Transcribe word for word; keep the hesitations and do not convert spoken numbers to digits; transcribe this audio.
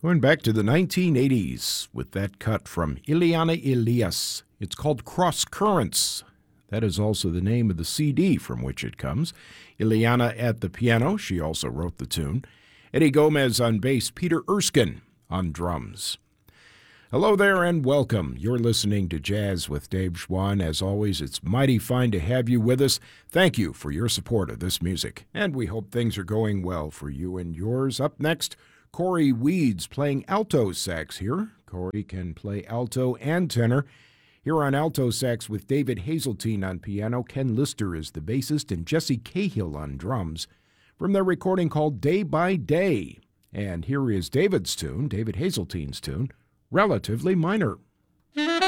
Going back to the nineteen eighties with that cut from Ileana Elias. It's called Cross Currents. That is also the name of the C D from which it comes. Ileana at the piano. She also wrote the tune. Eddie Gomez on bass. Peter Erskine on drums. Hello there and welcome. You're listening to Jazz with Dave Schwann. As always, it's mighty fine to have you with us. Thank you for your support of this music. And we hope things are going well for you and yours. Up next, Corey Weeds playing alto sax here. Corey can play alto and tenor. Here on alto sax with David Hazeltine on piano, Ken Lister is the bassist, and Jesse Cahill on drums from their recording called Day by Day. And here is David's tune, David Hazeltine's tune, Relatively Minor.